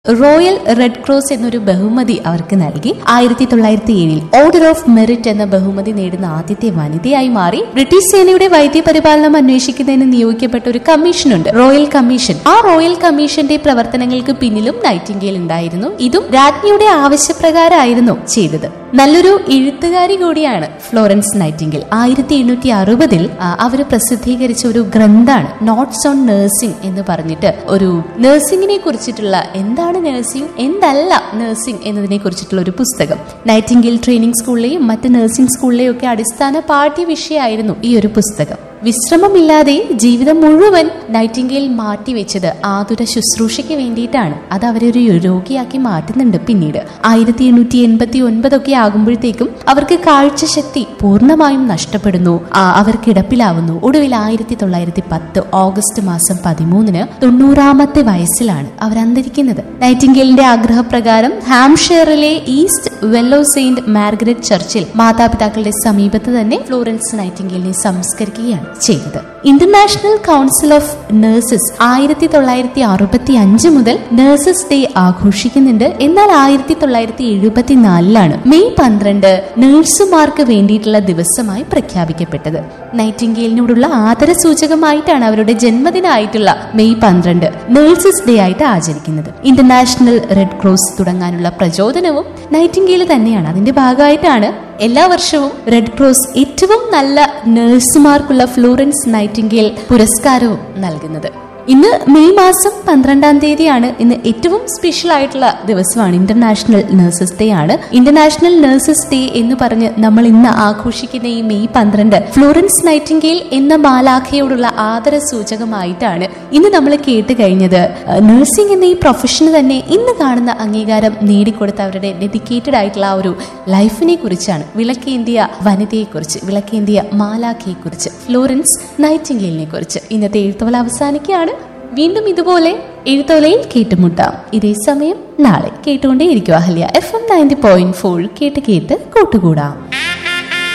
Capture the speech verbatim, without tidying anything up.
Royal red cross എന്നൊരു ബഹുമതി അവർക്ക് നൽകി. ആയിരത്തി തൊള്ളായിരത്തി ഏഴിൽ ഓർഡർ ഓഫ് മെറിറ്റ് എന്ന ബഹുമതി നേടുന്ന ആദ്യത്തെ വനിതയായി മാറി. ബ്രിട്ടീഷ് സേനയുടെ വൈദ്യപരിപാലനം അന്വേഷിക്കുന്നതിന് നിയോഗിക്കപ്പെട്ട ഒരു കമ്മീഷനുണ്ട്, റോയൽ കമ്മീഷൻ. ആ റോയൽ കമ്മീഷന്റെ പ്രവർത്തനങ്ങൾക്ക് പിന്നിലും നൈറ്റിംഗേൽ ഉണ്ടായിരുന്നു. ഇതും രാജ്ഞിയുടെ ആവശ്യപ്രകാരമായിരുന്നു ചെയ്തത്. നല്ലൊരു എഴുത്തുകാരി കൂടിയാണ് ഫ്ലോറൻസ് നൈറ്റിംഗേൽ. ആയിരത്തി എണ്ണൂറ്റി അറുപതിൽ അവർ പ്രസിദ്ധീകരിച്ച ഒരു ഗ്രന്ഥാണ് നോട്ട്സ് ഓൺ നഴ്സിംഗ് എന്ന് പറഞ്ഞിട്ട്, ഒരു നഴ്സിംഗിനെ കുറിച്ചിട്ടുള്ള എന്താണ് നഴ്സിംഗ്, എന്തല്ല നഴ്സിംഗ് എന്നതിനെ കുറിച്ചിട്ടുള്ള ഒരു പുസ്തകം. നൈറ്റിംഗേൽ ട്രെയിനിങ് സ്കൂളിലെയും മറ്റ് നഴ്സിംഗ് സ്കൂളിലെയും ഒക്കെ അടിസ്ഥാന പാഠ്യ വിഷയമായിരുന്നു ഈ ഒരു പുസ്തകം. വിശ്രമമില്ലാതെ ജീവിതം മുഴുവൻ നൈറ്റിംഗേൽ മാറ്റിവെച്ചത് ആതുര ശുശ്രൂഷയ്ക്ക് വേണ്ടിയിട്ടാണ്. അത് അവരെ ഒരു രോഗിയാക്കി മാറ്റുന്നുണ്ട്. പിന്നീട് ആയിരത്തി എണ്ണൂറ്റി എൺപത്തി ഒൻപതൊക്കെ ആകുമ്പോഴത്തേക്കും അവർക്ക് കാഴ്ചശക്തി പൂർണ്ണമായും നഷ്ടപ്പെടുന്നു. അവർ കിടപ്പിലാവുന്നു. ഒടുവിൽ ആയിരത്തി തൊള്ളായിരത്തി പത്ത് ഓഗസ്റ്റ് മാസം പതിമൂന്നിന് തൊണ്ണൂറാമത്തെ വയസ്സിലാണ് അവർ അന്തരിക്കുന്നത്. നൈറ്റിംഗേലിന്റെ ആഗ്രഹപ്രകാരം ഹാംഷെയറിലെ ഈസ്റ്റ് വെല്ലോ സെയിന്റ് മാർഗരറ്റ് ചർച്ചിൽ മാതാപിതാക്കളുടെ സമീപത്ത് തന്നെ ഫ്ലോറൻസ് നൈറ്റിംഗേലിനെ സംസ്കരിക്കുകയാണ് ചെയ്തത്. ഇന്റർനാഷണൽ കൗൺസിൽ ഓഫ് നഴ്സസ് ആയിരത്തി തൊള്ളായിരത്തി അറുപത്തി അഞ്ച് മുതൽ നഴ്സസ് ഡേ ആഘോഷിക്കുന്നുണ്ട്. എന്നാൽ ആയിരത്തി തൊള്ളായിരത്തി എഴുപത്തിനാലിലാണ് മെയ് പന്ത്രണ്ട് നഴ്സുമാർക്ക് വേണ്ടിയിട്ടുള്ള ദിവസമായി പ്രഖ്യാപിക്കപ്പെട്ടത്. നൈറ്റിംഗേലിനോടുള്ള ആദരസൂചകമായിട്ടാണ് അവരുടെ ജന്മദിനമായിട്ടുള്ള മെയ് പന്ത്രണ്ട് നഴ്സസ് ഡേ ആയിട്ട് ആചരിക്കുന്നത്. ഇന്റർനാഷണൽ റെഡ് ക്രോസ് തുടങ്ങാനുള്ള പ്രചോദനവും നൈറ്റിംഗേൽ തന്നെയാണ്. അതിന്റെ ഭാഗമായിട്ടാണ് എല്ലാ വർഷവും റെഡ് ക്രോസ് ഏറ്റവും നല്ല നഴ്സുമാർക്കുള്ള ഫ്ലോറൻസ് നൈറ്റിംഗേൽ പുരസ്കാരവും നൽകുന്നത്. ഇന്ന് മെയ് മാസം പന്ത്രണ്ടാം തീയതിയാണ്. ഇന്ന് ഏറ്റവും സ്പെഷ്യൽ ആയിട്ടുള്ള ദിവസമാണ്, ഇന്റർനാഷണൽ നഴ്സസ് ഡേ ആണ്. ഇന്റർനാഷണൽ നഴ്സസ് ഡേ എന്ന് പറഞ്ഞ് നമ്മൾ ഇന്ന് ആഘോഷിക്കുന്ന ഈ മെയ് പന്ത്രണ്ട് ഫ്ലോറൻസ് നൈറ്റിംഗേൽ എന്ന മാലാഖയോടുള്ള ആദര സൂചകമായിട്ടാണ് ഇന്ന് നമ്മൾ കേട്ട് കഴിഞ്ഞത്. നഴ്സിംഗ് എന്ന ഈ പ്രൊഫഷന് തന്നെ ഇന്ന് കാണുന്ന അംഗീകാരം നേടിക്കൊടുത്ത അവരുടെ ഡെഡിക്കേറ്റഡ് ആയിട്ടുള്ള ആ ഒരു ലൈഫിനെ കുറിച്ചാണ്, വിളക്കേന്തിയ വനിതയെ കുറിച്ച്, വിളക്കേന്തിയ മാലാഖയെ കുറിച്ച്, ഫ്ലോറൻസ് നൈറ്റിംഗേലിനെ കുറിച്ച്. ഇന്നത്തെ എഴുത്തുവല അവസാനിക്കുകയാണ്. വീണ്ടും ഇതുപോലെ എഴുത്തോലയിൽ കേട്ടുമുട്ടാം. ഇതേ സമയം നാളെ. കേട്ടുകൊണ്ടേയിരിക്കും Ahalya F M ninety point four. കേട്ട് കേട്ട് കൂട്ടുകൂടാം.